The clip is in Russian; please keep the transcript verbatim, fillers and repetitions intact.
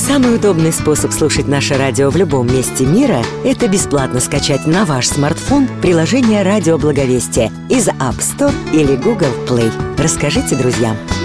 Самый удобный способ слушать наше радио в любом месте мира – это бесплатно скачать на ваш смартфон приложение «Радио Благовестие» из App Store или Google Play. Расскажите друзьям.